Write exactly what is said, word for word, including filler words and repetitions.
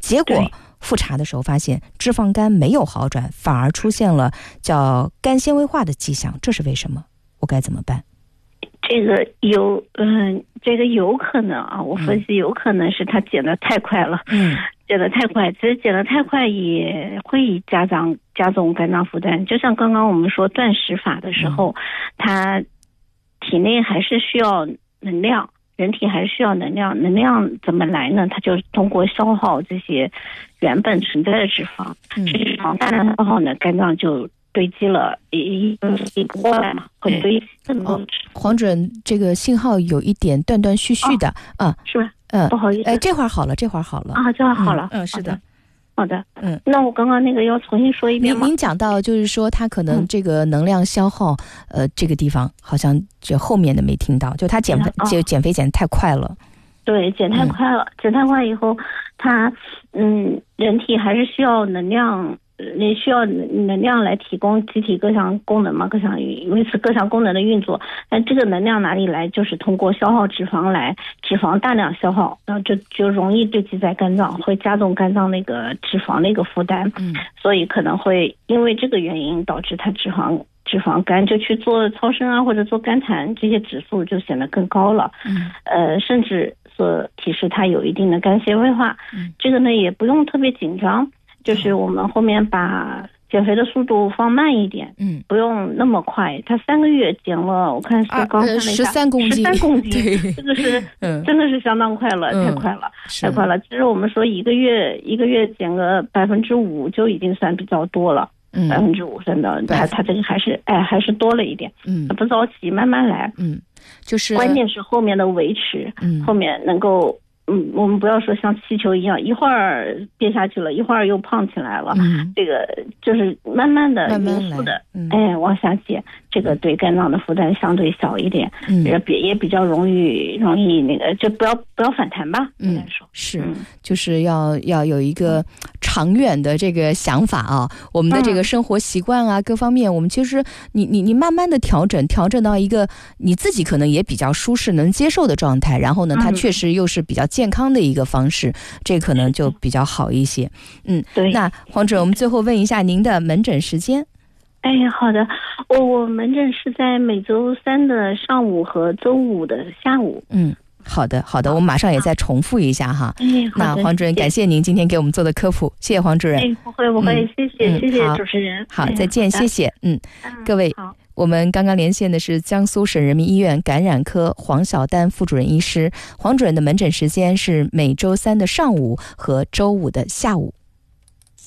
结果复查的时候发现脂肪肝没有好转，反而出现了叫肝纤维化的迹象，这是为什么？我该怎么办？ 这个有嗯，这个有可能啊，我分析有可能是他减得太快了，嗯，减得太快，其实减得太快也会加重加重肝脏负担。就像刚刚我们说断食法的时候，他体内还是需要能量，人体还是需要能量，能量怎么来呢？它就是通过消耗这些原本存在的脂肪，这脂肪大量消耗呢，肝脏就堆积了一一不过来嘛，会堆更多。 黄主任，这个信号有一点断断续续的，啊， 是吧？嗯，不好意思， 哎，这会儿好了，这会儿好了啊，这会儿好了， 嗯，是的。 好的，嗯，那我刚刚那个要重新说一遍吗？ 您您讲到就是说他可能这个能量消耗，呃，这个地方好像这后面的没听到，就他减肥减减肥减得太快了。 对，减太快了，减太快以后，他嗯，人体还是需要能量。你需要能量来提供机体各项功能嘛，各项维持各项功能的运作。但这个能量哪里来？就是通过消耗脂肪来，脂肪大量消耗，然后就就容易堆积在肝脏，会加重肝脏那个脂肪那个负担。嗯，所以可能会因为这个原因导致它脂肪脂肪肝，就去做超声啊或者做肝痰，这些指数就显得更高了。嗯，呃，甚至所提示它有一定的肝纤维化。嗯，这个呢也不用特别紧张。就是我们后面把减肥的速度放慢一点，嗯，不用那么快。他三个月减了，我看是刚才那十三公斤， 十三公斤，这个是、嗯、真的是相当快了，嗯、太快了，太快了。其实我们说一个月一个月减个百分之五就已经算比较多了，嗯，百分之五真的，他他这个还是哎还是多了一点，嗯，不着急，慢慢来，嗯，就是关键是后面的维持，嗯，后面能够。嗯，我们不要说像气球一样，一会儿跌下去了，一会儿又胖起来了。嗯，这个就是慢慢的、匀速的，嗯、哎，往下减，这个对肝脏的负担相对小一点，嗯，也比也比较容易容易那个，就不要不要反弹吧。应该说是，嗯、就是要要有一个长远的这个想法啊，我们的这个生活习惯啊，嗯、各方面，我们其实你你你慢慢的调整，调整到一个你自己可能也比较舒适、能接受的状态，然后呢，它确实又是比较健康的一个方式，这可能就比较好一些。嗯，对。那黄主任，我们最后问一下您的门诊时间。 哎，好的，我我门诊是在每周三的上午和周五的下午。 嗯，好的，好的，我们马上也再重复一下哈。 嗯， 那黄主任，感谢您今天给我们做的科普，谢谢黄主任。 哎，不会不会，谢谢谢谢主持人。 好，再见，谢谢。嗯，各位。我们刚刚连线的是江苏省人民医院感染科黄晓丹副主任医师，黄主任的门诊时间是每周三的上午和周五的下午。